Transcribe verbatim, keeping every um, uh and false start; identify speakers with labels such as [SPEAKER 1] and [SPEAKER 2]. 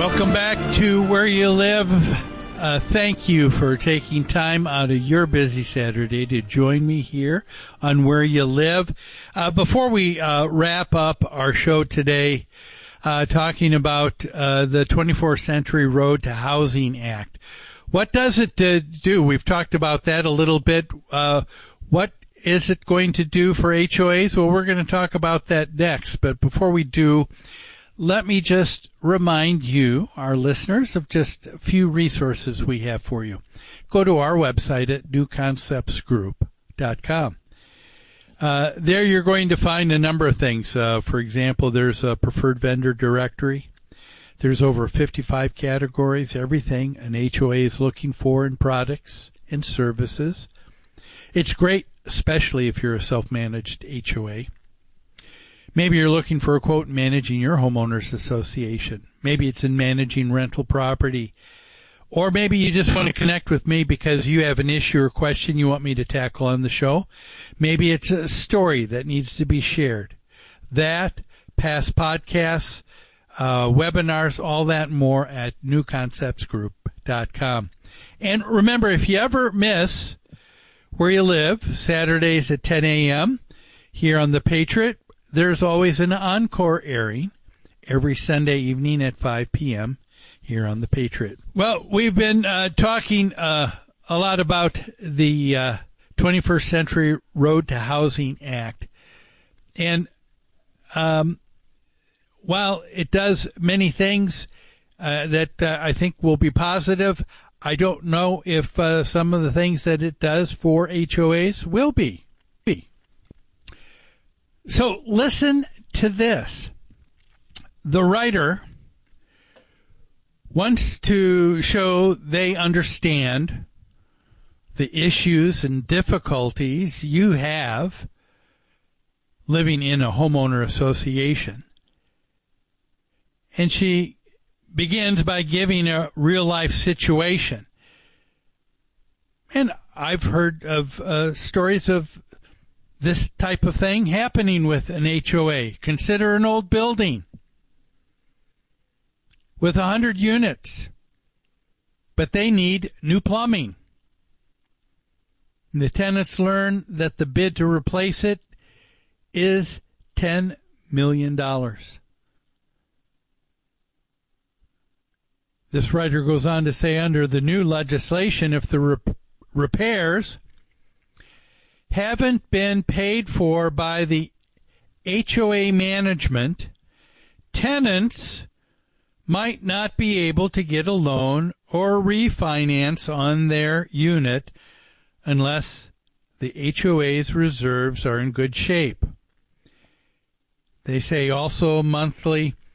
[SPEAKER 1] Welcome back to Where You Live. Uh, thank you for taking time out of your busy Saturday to join me here on Where You Live. Uh, before we uh, wrap up our show today, uh, talking about uh, the twenty-fourth Century Road to Housing Act. What does it uh, do? We've talked about that a little bit. Uh, what is it going to do for H O As? Well, we're going to talk about that next. But before we do, let me just remind you, our listeners, of just a few resources we have for you. Go to our website at new concepts group dot com. Uh, there you're going to find a number of things. Uh, for example, there's a preferred vendor directory. There's over fifty-five categories, everything an H O A is looking for in products and services. It's great, especially if you're a self-managed H O A. Maybe you're looking for a quote in managing your homeowners association. Maybe it's in managing rental property. Or maybe you just want to connect with me because you have an issue or question you want me to tackle on the show. Maybe it's a story that needs to be shared. That, past podcasts, uh, webinars, all that and more at new concepts group dot com. And remember, if you ever miss Where You Live, Saturdays at ten a.m. here on The Patriot, there's always an encore airing every Sunday evening at five p.m. here on The Patriot. Well, we've been uh, talking uh, a lot about the uh, twenty-first Century Road to Housing Act. And um, while it does many things uh, that uh, I think will be positive, I don't know if uh, some of the things that it does for H O As will be. So listen to this. The writer wants to show they understand the issues and difficulties you have living in a homeowner association. And she begins by giving a real-life situation. And I've heard of uh, stories of this type of thing happening with an H O A. Consider an old building with one hundred units, but they need new plumbing. And the tenants learn that the bid to replace it is ten million dollars. This writer goes on to say, under the new legislation, if the rep- repairs haven't been paid for by the H O A management, tenants might not be able to get a loan or refinance on their unit unless the H O A's reserves are in good shape. They say also monthly